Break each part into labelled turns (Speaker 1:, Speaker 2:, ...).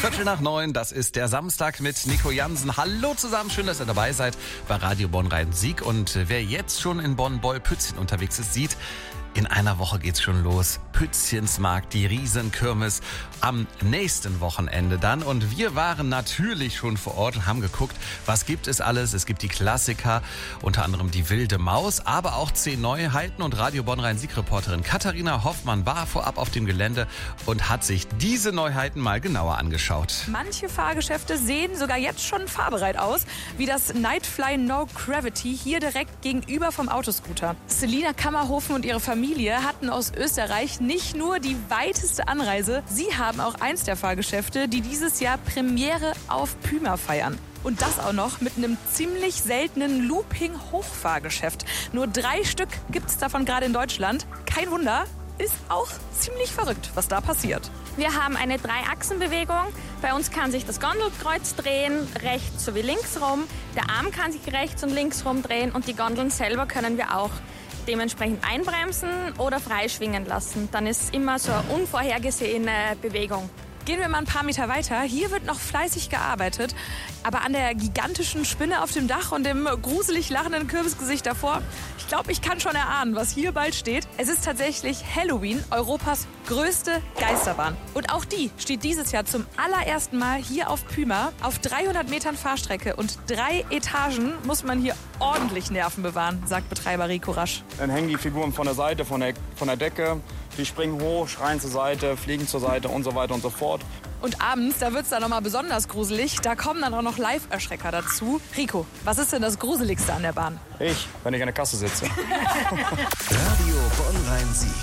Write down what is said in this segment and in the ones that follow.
Speaker 1: 8:15, das ist der Samstag mit Nico Jansen. Hallo zusammen, schön, dass ihr dabei seid bei Radio Bonn-Rhein-Sieg. Und wer jetzt schon in Bonn-Boll-Pützchen unterwegs ist, sieht, in einer Woche geht's schon los. Pützchensmarkt, die Riesenkirmes am nächsten Wochenende dann. Und wir waren natürlich schon vor Ort und haben geguckt, was gibt es alles. Es gibt die Klassiker, unter anderem die Wilde Maus, aber auch 10 Neuheiten. Und Radio Bonn-Rhein-Sieg-Reporterin Katharina Hoffmann war vorab auf dem Gelände und hat sich diese Neuheiten mal genauer angeschaut.
Speaker 2: Manche Fahrgeschäfte sehen sogar jetzt schon fahrbereit aus, wie das Nightfly No Gravity hier direkt gegenüber vom Autoscooter. Selina Kammerhofen und ihre Familie hatten aus Österreich nicht nur die weiteste Anreise, sie haben auch eins der Fahrgeschäfte, die dieses Jahr Premiere auf Pyma feiern. Und das auch noch mit einem ziemlich seltenen Looping-Hochfahrgeschäft. Nur 3 Stück gibt es davon gerade in Deutschland. Kein Wunder, ist auch ziemlich verrückt, was da passiert.
Speaker 3: Wir haben eine 3-Achsen-Bewegung. Bei uns kann sich das Gondelkreuz drehen, rechts sowie links rum. Der Arm kann sich rechts und links rum drehen und die Gondeln selber können wir auch dementsprechend einbremsen oder freischwingen lassen. Dann ist immer so eine unvorhergesehene Bewegung.
Speaker 2: Gehen wir mal ein paar Meter weiter. Hier wird noch fleißig gearbeitet. Aber an der gigantischen Spinne auf dem Dach und dem gruselig lachenden Kürbisgesicht davor, ich glaube, ich kann schon erahnen, was hier bald steht. Es ist tatsächlich Halloween, Europas größte Geisterbahn. Und auch die steht dieses Jahr zum allerersten Mal hier auf Pyma. Auf 300 Metern Fahrstrecke und 3 Etagen muss man hier ordentlich Nerven bewahren, sagt Betreiber Rico Rasch.
Speaker 4: Dann hängen die Figuren von der Seite, von der Decke. Die springen hoch, schreien zur Seite, fliegen zur Seite und so weiter und so fort.
Speaker 2: Und abends, da wird's dann nochmal besonders gruselig. Da kommen dann auch noch Live-Erschrecker dazu. Rico, was ist denn das Gruseligste an der Bahn?
Speaker 4: Wenn ich an der Kasse sitze.
Speaker 5: Radio Bonn-Rhein-Sieg.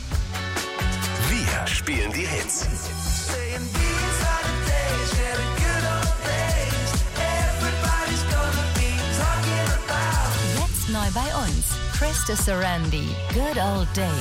Speaker 5: Wir spielen die Hits.
Speaker 6: Jetzt neu bei uns. Krista Sarandi, Good Old Days.